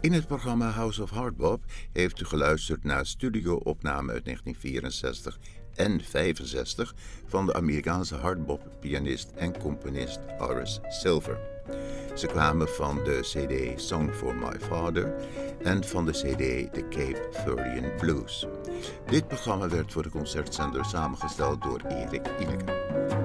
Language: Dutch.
In het programma House of Hardbop heeft u geluisterd naar studio-opname uit 1964 en 65 van de Amerikaanse hardbop-pianist en componist Horace Silver. Ze kwamen van de CD Song for My Father en van de CD The Cape Verdean Blues. Dit programma werd voor de concertzender samengesteld door Erik Ineke.